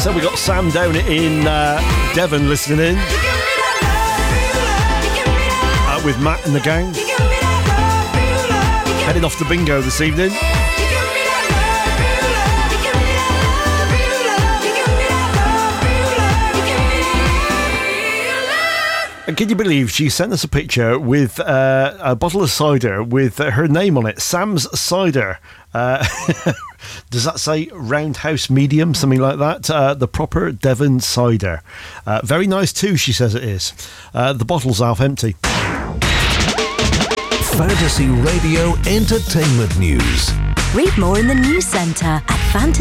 So we got Sam down in Devon listening in with Matt and the gang. Heading off to bingo this evening. And can you believe she sent us a picture with a bottle of cider with her name on it, Sam's Cider. Does that say Roundhouse Medium, something like that? The proper Devon cider. Very nice too, she says it is. The bottle's half empty. Fantasy Radio Entertainment News. Read more in the news centre at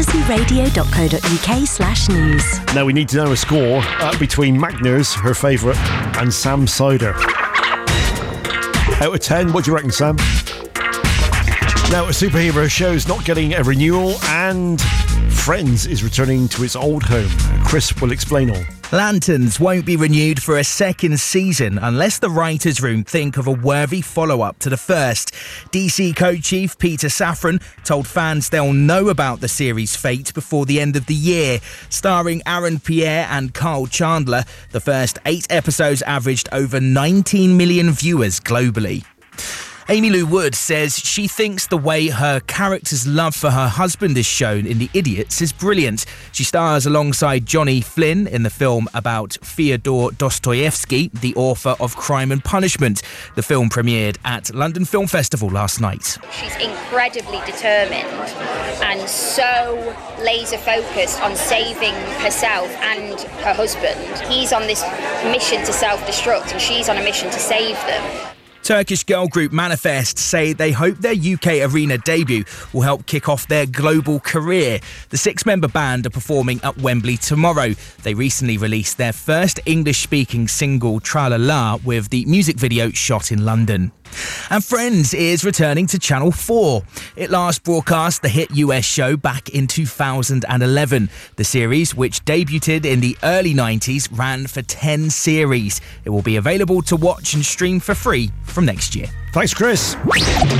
fantasyradio.co.uk/news. Now we need to know a score between Magners, her favourite, and Sam Cider. Out of 10, what do you reckon, Sam? Now, a superhero show's not getting a renewal, and Friends is returning to its old home. Chris will explain all. Lanterns won't be renewed for a second season unless the writers' room think of a worthy follow-up to the first. DC co-chief Peter Safran told fans they'll know about the series' fate before the end of the year. Starring Aaron Pierre and Carl Chandler, the first 8 episodes averaged over 19 million viewers globally. Amy Lou Wood says she thinks the way her character's love for her husband is shown in The Idiots is brilliant. She stars alongside Johnny Flynn in the film about Fyodor Dostoevsky, the author of Crime and Punishment. The film premiered at London Film Festival last night. She's incredibly determined and so laser focused on saving herself and her husband. He's on this mission to self-destruct and she's on a mission to save them. Turkish girl group Manifest say they hope their UK arena debut will help kick off their global career. The 6-member band are performing at Wembley tomorrow. They recently released their first English-speaking single, Tra La La, with the music video shot in London. And Friends is returning to Channel 4. It last broadcast the hit US show back in 2011. The series, which debuted in the early 90s, ran for 10 series. It will be available to watch and stream for free from next year. Thanks, Chris.